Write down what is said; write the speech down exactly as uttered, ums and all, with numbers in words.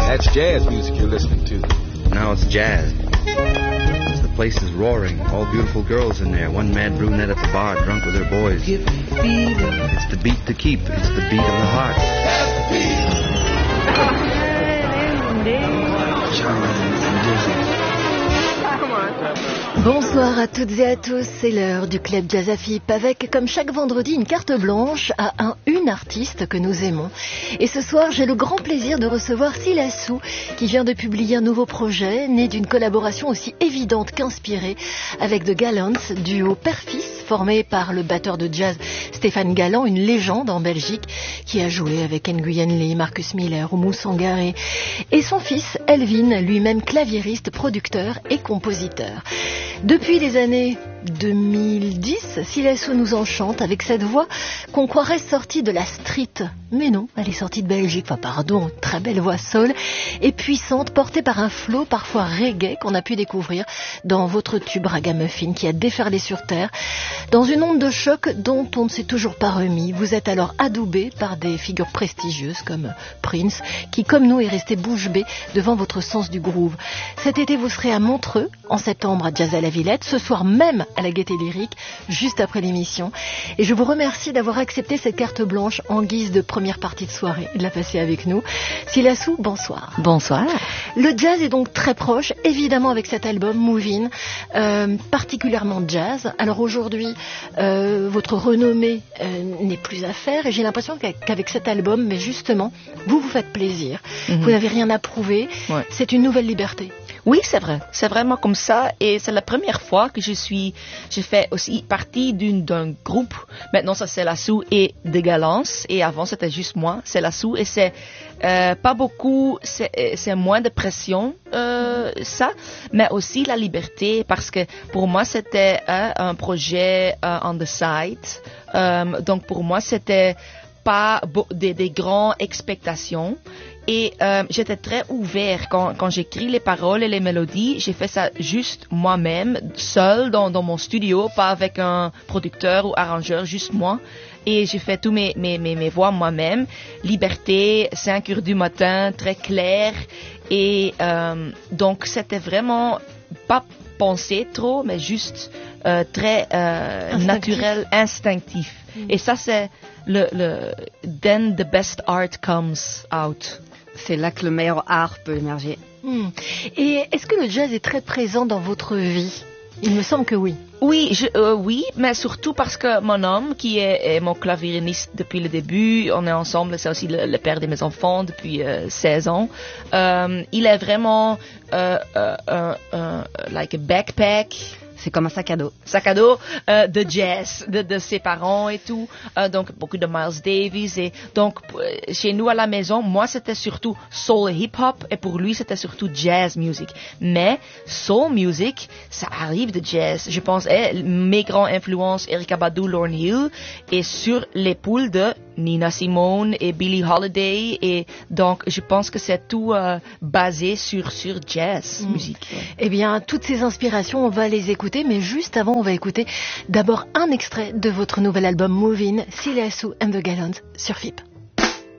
That's jazz music you're listening to. Now it's jazz. The place is roaring. All beautiful girls in there. One mad brunette at the bar, drunk with her boys. It's the beat to keep. It's the beat of the heart. Bonsoir à toutes et à tous, c'est l'heure du Club Jazz Afip avec, comme chaque vendredi, une carte blanche à un une artiste que nous aimons. Et ce soir, j'ai le grand plaisir de recevoir Silassou, qui vient de publier un nouveau projet, né d'une collaboration aussi évidente qu'inspirée avec The Gallants, duo père-fils, formé par le batteur de jazz Stéphane Galland, une légende en Belgique, qui a joué avec Nguyen Lee, Marcus Miller ou Moussa Sangaré, et son fils Elvin, lui-même claviériste, producteur et compositeur. Depuis les années deux mille dix, Silassou nous enchante avec cette voix qu'on croirait sortie de la street. Mais non, elle est sortie de Belgique, enfin pardon, très belle voix soul et puissante, portée par un flow parfois reggae qu'on a pu découvrir dans votre tube Ragamuffin qui a déferlé sur terre, dans une onde de choc dont on ne s'est toujours pas remis. Vous êtes alors adoubé par des figures prestigieuses comme Prince, qui comme nous est resté bouche bée devant votre sens du groove. Cet été vous serez à Montreux, en septembre à Jazz à la Villette, ce soir même à la Gaîté Lyrique, juste après l'émission. Et je vous remercie d'avoir accepté cette carte blanche en guise de première partie de soirée, de la passer avec nous. Silassou, bonsoir. Bonsoir. Le jazz est donc très proche, évidemment avec cet album Move In, euh, particulièrement jazz. Alors aujourd'hui, euh, votre renommée euh, n'est plus à faire et j'ai l'impression qu'avec cet album, mais justement, vous vous faites plaisir. Mm-hmm. Vous n'avez rien à prouver. Ouais. C'est une nouvelle liberté. Oui, c'est vrai. C'est vraiment comme ça. Et c'est la première fois que je suis, je fais aussi partie d'une, d'un groupe. Maintenant, ça, c'est Silassou et The Gallants. Et avant, c'était juste moi, c'est Silassou. Et c'est, euh, pas beaucoup, c'est, c'est moins de pression, euh, ça. Mais aussi la liberté. Parce que pour moi, c'était euh, un projet euh, on the side. Euh, donc pour moi, c'était pas des, des grandes expectations. Et euh, j'étais très ouvert quand, quand j'écris les paroles et les mélodies. J'ai fait ça juste moi-même, seul dans, dans mon studio, pas avec un producteur ou arrangeur, juste moi. Et j'ai fait tous mes, mes, mes, mes voix moi-même. Liberté, cinq heures du matin, très clair. Et euh, donc c'était vraiment pas pensé trop, mais juste euh, très euh, instinctif. naturel, instinctif. Mm. Et ça c'est le, le then the best art comes out. C'est là que le meilleur art peut émerger. Mmh. Et est-ce que le jazz est très présent dans votre vie ? Il me semble que oui. Oui, je, euh, oui, mais surtout parce que mon homme, qui est, est mon claviériste depuis le début, on est ensemble, c'est aussi le, le père de mes enfants depuis euh, seize ans. Euh, il est vraiment euh, euh, euh, euh, like a backpack. C'est comme un sac à dos. Sac à dos euh, de jazz, de, de ses parents et tout. Euh, donc, beaucoup de Miles Davis. Et donc, chez nous à la maison, moi, c'était surtout soul et hip-hop. Et pour lui, c'était surtout jazz music. Mais soul music, ça arrive de jazz. Je pense, eh, mes grandes influences, Erykah Badu, Lauryn Hill. Et sur l'épaule de Nina Simone et Billie Holiday. Et donc, je pense que c'est tout euh, basé sur, sur jazz mmh. musique. Ouais. Eh bien, toutes ces inspirations, on va les écouter. Mais juste avant, on va écouter d'abord un extrait de votre nouvel album Move In, Silassou and the Gallants sur F I P.